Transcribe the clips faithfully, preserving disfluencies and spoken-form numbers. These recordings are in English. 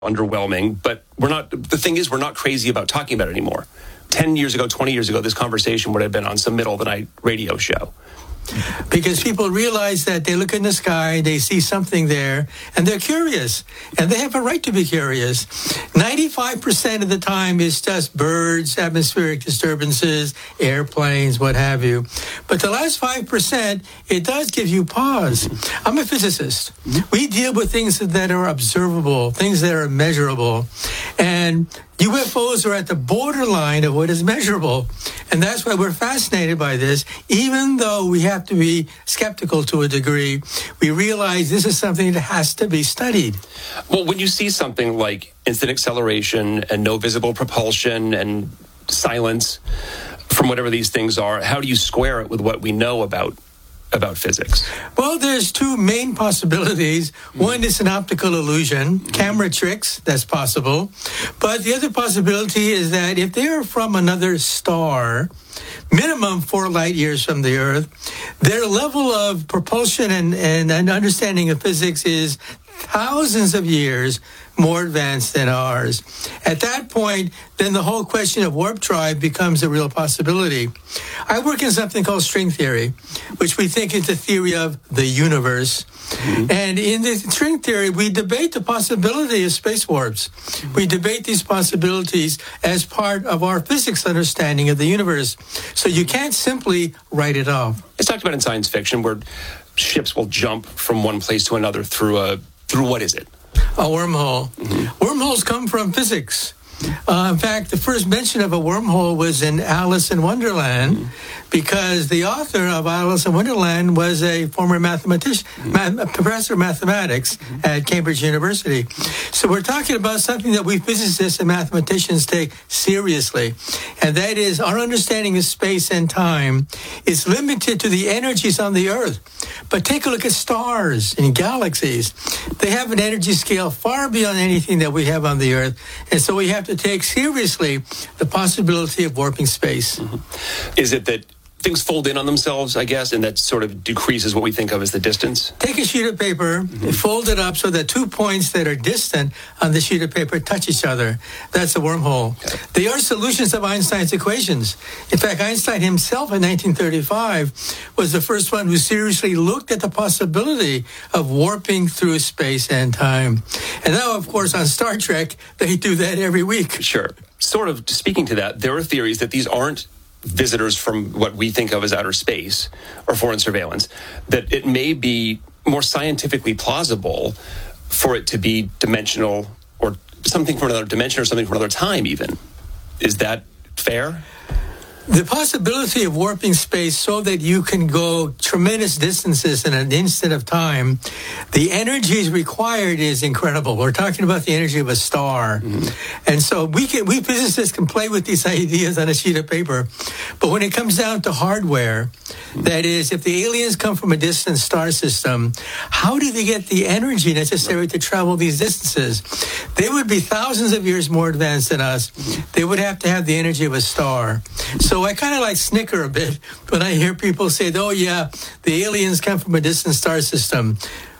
underwhelming, but we're not, the thing is, we're not crazy about talking about it anymore. ten years ago, twenty years ago, this conversation would have been on some middle of the night radio show. Because people realize that they look in the sky, they see something there, and they're curious. And they have a right to be curious. ninety-five percent of the time is just birds, atmospheric disturbances, airplanes, what have you. But the last five percent, it does give you pause. I'm a physicist. We deal with things that are observable, things that are measurable. And U F Os are at the borderline of what is measurable. And that's why we're fascinated by this. Even though we have to be skeptical to a degree, we realize this is something that has to be studied. Well, when you see something like instant acceleration and no visible propulsion and silence from whatever these things are, how do you square it with what we know about about physics? Well, there's two main possibilities. One is an optical illusion, camera tricks, that's possible. But the other possibility is that if they are from another star, minimum four light years from the Earth, their level of propulsion and, and, and understanding of physics is thousands of years more advanced than ours. At that point, then the whole question of warp drive becomes a real possibility. I work in something called string theory, which we think is the theory of the universe. Mm-hmm. And in the string theory, we debate the possibility of space warps. Mm-hmm. We debate these possibilities as part of our physics understanding of the universe. So you can't simply write it off. It's talked about in science fiction where ships will jump from one place to another through a, through what is it? A wormhole. Mm-hmm. Wormholes come from physics. Uh, in fact, the first mention of a wormhole was in Alice in Wonderland, mm-hmm. because the author of Alice in Wonderland was a former mathematician, mm-hmm. math, professor of mathematics mm-hmm. at Cambridge University. So we're talking about something that we physicists and mathematicians take seriously, and that is our understanding of space and time is limited to the energies on the Earth. But take a look at stars and galaxies. They have an energy scale far beyond anything that we have on the Earth, and so we have to take seriously the possibility of warping space. Mm-hmm. Is it that things fold in on themselves, I guess, and that sort of decreases what we think of as the distance? Take a sheet of paper, mm-hmm. and fold it up so that two points that are distant on the sheet of paper touch each other. That's a wormhole. Okay. They are solutions of Einstein's equations. In fact, Einstein himself in nineteen thirty-five was the first one who seriously looked at the possibility of warping through space and time. And now, of course, on Star Trek, they do that every week. Sure. Sort of speaking to that, there are theories that these aren't visitors from what we think of as outer space or foreign surveillance, that it may be more scientifically plausible for it to be dimensional or something from another dimension or something from another time even. Is that fair? The possibility of warping space so that you can go tremendous distances in an instant of time, the energy required is incredible. We're talking about the energy of a star. Mm-hmm. And so we can, we physicists can play with these ideas on a sheet of paper. But when it comes down to hardware, mm-hmm. that is, if the aliens come from a distant star system, how do they get the energy necessary to travel these distances? They would be thousands of years more advanced than us. Mm-hmm. They would have to have the energy of a star. So I kind of like snicker a bit when I hear people say, oh, yeah, the aliens come from a distant star system.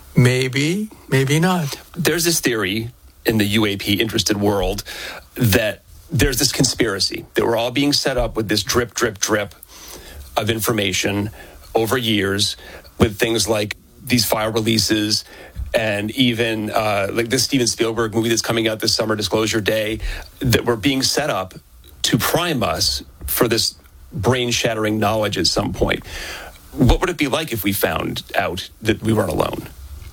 Maybe, maybe not. There's this theory in the U A P interested world that there's this conspiracy that we're all being set up with this drip, drip, drip of information over years with things like these file releases and even uh, like this Steven Spielberg movie that's coming out this summer, Disclosure Day, that we're being set up to prime us for this brain-shattering knowledge at some point. What would it be like if we found out that we weren't alone?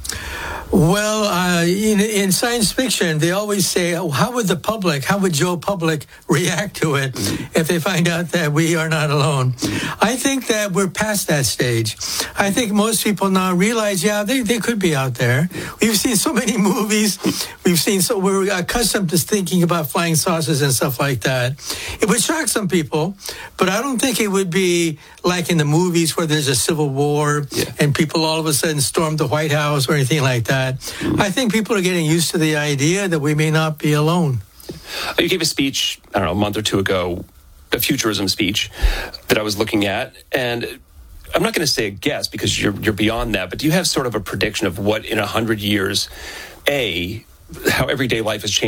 Well, uh, in, in science fiction, they always say, oh, how would the public, how would Joe Public react to it mm-hmm. if they find out that we are not alone? Mm-hmm. I think that we're past that stage. I think most people now realize, yeah, they, they could be out there. We've seen so many movies. We've seen, so we're accustomed to thinking about flying saucers and stuff like that. It would shock some people, but I don't think it would be like in the movies where there's a civil war yeah. and people all of a sudden storm the White House or anything like that. I think people are getting used to the idea that we may not be alone. You gave a speech, I don't know, a month or two ago, a futurism speech that I was looking at, and I'm not going to say a guess because you're you're beyond that, but do you have sort of a prediction of what in a hundred years, A, how everyday life has changed